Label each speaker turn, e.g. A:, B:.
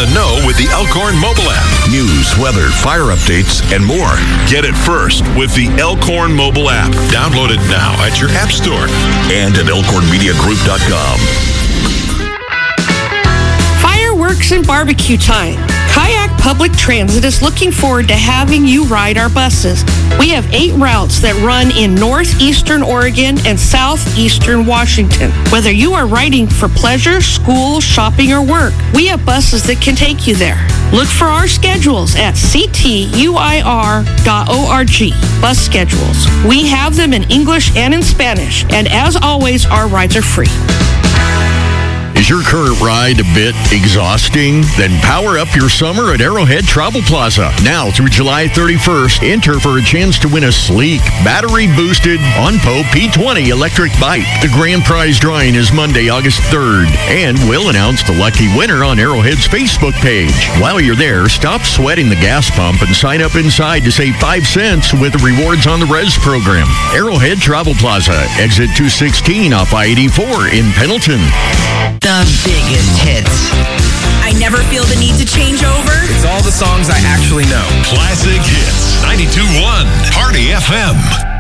A: the know with the Elkhorn mobile app. News, weather, fire updates, and more. Get it first with the Elkhorn mobile app. Download it now at your app store and at elkhornmediagroup.com.
B: Fireworks and barbecue time. Kayak Public Transit is looking forward to having you ride our buses. We have 8 routes that run in northeastern Oregon and southeastern Washington. Whether you are riding for pleasure, school, shopping, or work, we have buses that can take you there. Look for our schedules at ctuir.org. Bus schedules. We have them in English and in Spanish, and as always, our rides are free.
C: Is your current ride a bit exhausting? Then power up your summer at Arrowhead Travel Plaza. Now through July 31st, enter for a chance to win a sleek, battery-boosted OnPo P20 electric bike. The grand prize drawing is Monday, August 3rd, and we'll announce the lucky winner on Arrowhead's Facebook page. While you're there, stop sweating the gas pump and sign up inside to save 5 cents with the Rewards on the Res program. Arrowhead Travel Plaza, exit 216 off I-84 in Pendleton.
D: The biggest hits.
E: I never feel the need to change over.
F: It's all the songs I actually know.
A: Classic hits. 92.1 Party FM.